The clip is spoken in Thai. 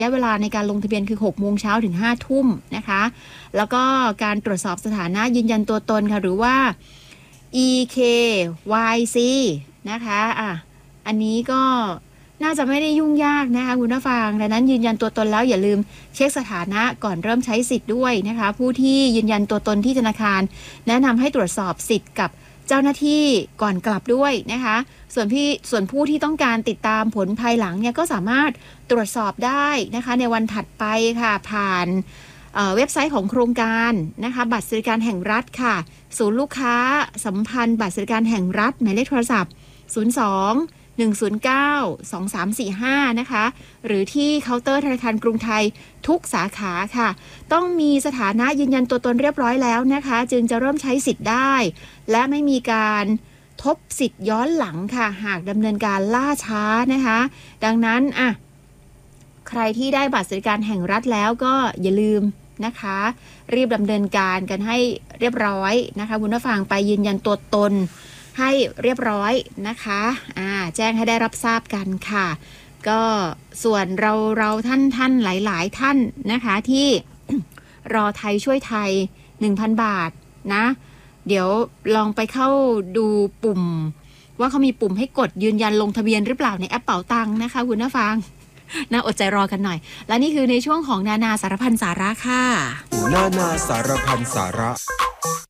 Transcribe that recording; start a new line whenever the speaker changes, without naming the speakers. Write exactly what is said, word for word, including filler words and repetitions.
ระยะเวลาในการลงทะเบียนคือหกโมงเช้าถึงห้าทุ่มนะคะแล้วก็การตรวจสอบสถานะยืนยันตัวตนค่ะหรือว่า อี เค วาย ซี นะคะอ่ะอันนี้ก็น่าจะไม่ได้ยุ่งยากนะคะคุณผู้ฟังดังนั้นยืนยันตัวตนแล้วอย่าลืมเช็คสถานะก่อนเริ่มใช้สิทธิ์ด้วยนะคะผู้ที่ยืนยันตัวตนที่ธนาคารแนะนำให้ตรวจสอบสิทธิ์กับเจ้าหน้าที่ก่อนกลับด้วยนะคะส่วนพี่ส่วนผู้ที่ต้องการติดตามผลภายหลังเนี่ยก็สามารถตรวจสอบได้นะคะในวันถัดไปค่ะผ่านเอ่อเว็บไซต์ของโครงการนะคะบัตรสวัสดิการแห่งรัฐค่ะศูนย์ลูกค้าสัมพันธ์บัตรสวัสดิการแห่งรัฐหมายเลขโทรศัพท์ศูนย์ สอง หนึ่ง ศูนย์ เก้า สอง สาม สี่ ห้านะคะหรือที่เคาน์เตอร์ธนาคารกรุงไทยทุกสาขาค่ะต้องมีสถานะยืนยันตัวตนเรียบร้อยแล้วนะคะจึงจะเริ่มใช้สิทธิ์ได้และไม่มีการทบสิทธิ์ย้อนหลังค่ะหากดำเนินการล่าช้านะคะดังนั้นอ่ะใครที่ได้บัตรสวัสดิการแห่งรัฐแล้วก็อย่าลืมนะคะรีบดำเนินการกันให้เรียบร้อยนะคะคุณผู้ฟังไปยืนยันตัวตนให้เรียบร้อยนะคะอ่าแจ้งให้ได้รับทราบกันค่ะก็ส่วนเราเราท่านท่านหลายๆท่านนะคะที่ รอไทยช่วยไทย หนึ่งพัน บาทนะเดี๋ยวลองไปเข้าดูปุ่มว่าเขามีปุ่มให้กดยืนยันลงทะเบียนหรือเปล่าในแอปเป๋าตังค์นะคะคุณผู้ฟังน่าอดใจรอกันหน่อยและนี่คือในช่วงของนานาสารพันสาระค่ะ
นานาสารพันสาระ